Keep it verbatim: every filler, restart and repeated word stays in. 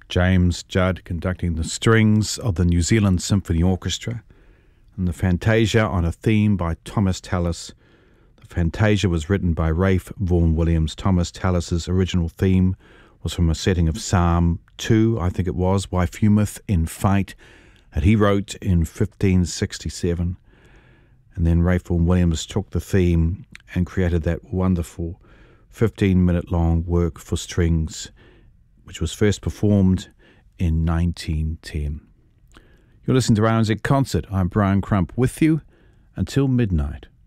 James Judd conducting the strings of the New Zealand Symphony Orchestra, and the Fantasia on a theme by Thomas Tallis. The Fantasia was written by Ralph Vaughan Williams. Thomas Tallis's original theme was from a setting of Psalm two, I think it was, Why Fumeth in Fight, that he wrote in fifteen sixty-seven. And then Ralph Vaughan Williams took the theme and created that wonderful fifteen-minute long work for strings, which was first performed in nineteen ten. You're listening to R N Z Concert. I'm Brian Crump with you until midnight.